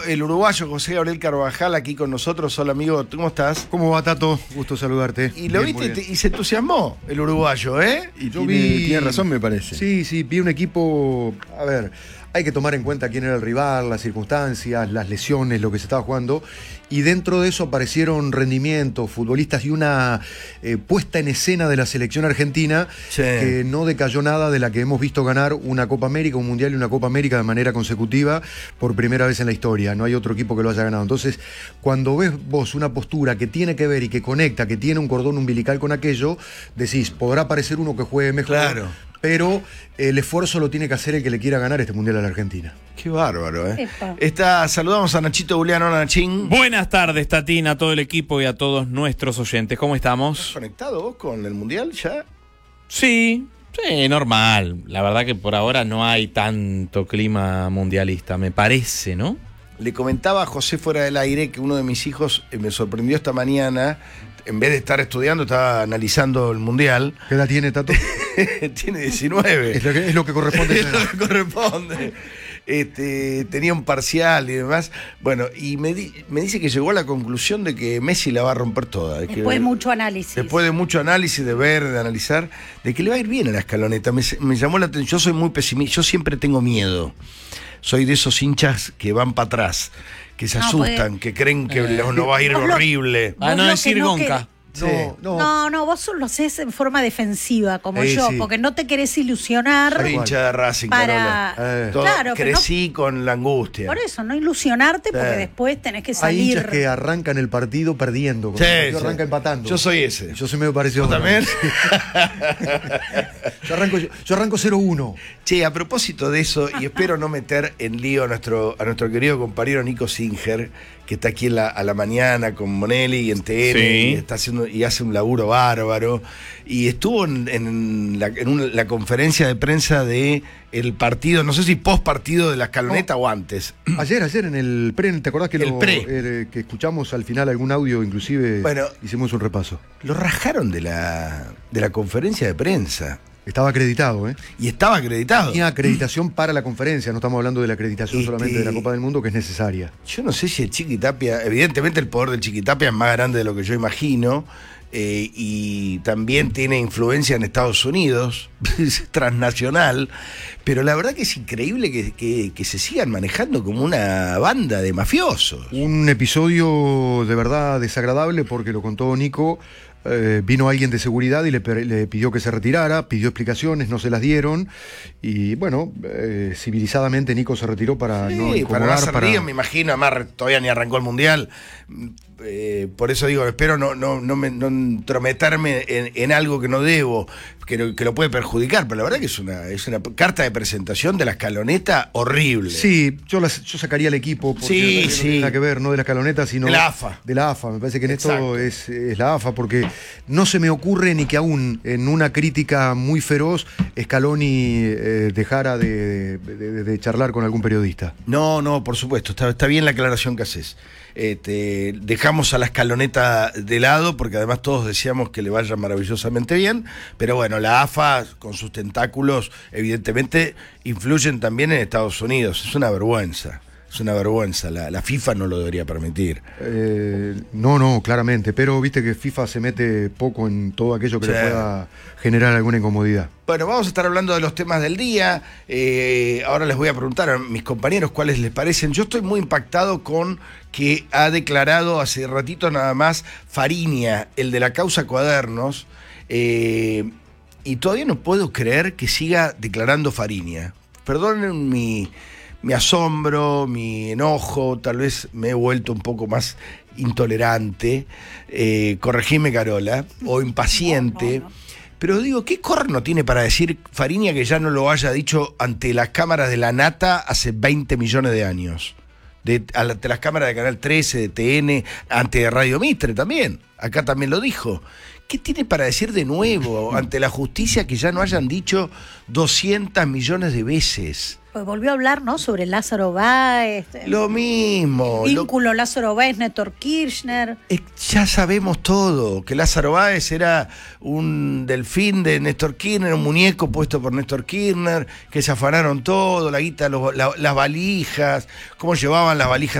el uruguayo José Gabriel Carvajal aquí con nosotros. Hola amigo, ¿cómo estás? ¿Cómo va, Tato? Gusto saludarte. Y lo Bien, viste y se entusiasmó el uruguayo, ¿eh? Y yo Tiene razón, me parece. Sí, vi un equipo. A ver, hay que tomar en cuenta quién era el rival, las circunstancias, las lesiones, lo que se estaba jugando. Y dentro de eso aparecieron rendimientos, futbolistas y una puesta en escena de la selección argentina que no decayó nada de la que hemos visto ganar una Copa América, un Mundial y una Copa América de manera consecutiva por primera vez en la historia. No hay otro equipo que lo haya ganado. Entonces, cuando ves vos una postura que tiene que ver y que conecta, que tiene un cordón umbilical con aquello, decís, podrá parecer uno que juegue mejor. Claro. Pero el esfuerzo lo tiene que hacer el que le quiera ganar este Mundial a la Argentina. Qué bárbaro, ¿eh? Saludamos a Nachito Julián. Hola, Nachín. Buenas tardes, Tatín, a todo el equipo y a todos nuestros oyentes. ¿Cómo estamos? ¿Estás conectado vos con el Mundial ya? Sí, normal. La verdad que por ahora no hay tanto clima mundialista, me parece, ¿no? Le comentaba a José fuera del aire que uno de mis hijos me sorprendió esta mañana. En vez de estar estudiando, estaba analizando el Mundial. ¿Qué edad tiene, Tato? Tiene 19. Es lo que corresponde. Es lo que corresponde. Tenía un parcial y demás. Bueno, y me dice que llegó a la conclusión de que Messi la va a romper toda. Después de mucho análisis. Después de mucho análisis, de ver, de analizar, de que le va a ir bien a la Escaloneta. Me llamó la atención. Yo soy muy pesimista. Yo siempre tengo miedo. Soy de esos hinchas que van para atrás, que se asustan, que creen que no va a ir horrible. A no decir Gonca. Sí. No, vos lo haces en forma defensiva, como yo, sí. Porque no te querés ilusionar. Soy hincha de Racing, para... Carola. Claro, crecí con la angustia. Por eso, no ilusionarte, porque después tenés que Hay salir. hinchas que arrancan el partido perdiendo. Sí, el partido arranca empatando. Yo soy ese. Yo soy medio parecido. ¿Tú también? Yo arranco 0-1. Che, a propósito de eso, y espero no meter en lío a nuestro querido compañero Nico Singer, que está aquí a la mañana con Monelli y en TN, Sí. y está haciendo y hace un laburo bárbaro, y estuvo en la conferencia de prensa de el partido, no sé si post partido de la Escaloneta o antes. Ayer en el pre, ¿te acordás que que escuchamos al final algún audio, inclusive hicimos un repaso? Lo rajaron de la conferencia de prensa. Estaba acreditado, ¿eh? Y estaba acreditado. Tenía acreditación para la conferencia, no estamos hablando de la acreditación solamente de la Copa del Mundo, que es necesaria. Yo no sé si el Chiquitapia, evidentemente el poder del Chiquitapia es más grande de lo que yo imagino, y también tiene influencia en Estados Unidos, es transnacional, pero la verdad que es increíble que se sigan manejando como una banda de mafiosos. Un episodio de verdad desagradable porque lo contó Nico. Vino alguien de seguridad y le pidió que se retirara, pidió explicaciones, no se las dieron y bueno, civilizadamente Nico se retiró para no incomodar. Me imagino, además todavía ni arrancó el Mundial, por eso digo, espero no entrometerme en algo que no debo, que lo puede perjudicar, pero la verdad que es una carta de presentación de la Escaloneta horrible. Sí, yo sacaría al equipo porque no tiene nada que ver, no de la Escaloneta, sino de la AFA. De la AFA, me parece que en esto es la AFA, porque no se me ocurre ni que aún en una crítica muy feroz Scaloni dejara de charlar con algún periodista. No, por supuesto, está bien la aclaración que haces. Dejamos a la Escaloneta de lado porque además todos deseamos que le vaya maravillosamente bien, pero bueno, la AFA con sus tentáculos evidentemente influyen también en Estados Unidos. Es una vergüenza. La FIFA no lo debería permitir. No, claramente, pero viste que FIFA se mete poco en todo aquello que le pueda generar alguna incomodidad. Bueno, vamos a estar hablando de los temas del día. Ahora les voy a preguntar a mis compañeros cuáles les parecen. Yo estoy muy impactado con que ha declarado hace ratito nada más Fariña, el de la causa Cuadernos, y todavía no puedo creer que siga declarando Fariña. Perdonen mi asombro, mi enojo, tal vez me he vuelto un poco más intolerante, corregime Carola, o impaciente. No. Pero digo, ¿qué corno tiene para decir Fariña que ya no lo haya dicho ante las cámaras de la Nata hace 20 millones de años? Ante las cámaras de Canal 13, de TN, ante Radio Mitre también. Acá también lo dijo. ¿Qué tiene para decir de nuevo ante la justicia que ya no hayan dicho 200 millones de veces? Pues volvió a hablar, ¿no? Sobre Lázaro Báez. Lo mismo. Vínculo Lázaro Báez, Néstor Kirchner. Ya sabemos todo, que Lázaro Báez era un delfín de Néstor Kirchner, un muñeco puesto por Néstor Kirchner, que se afanaron todo, la guita, las valijas, cómo llevaban las valijas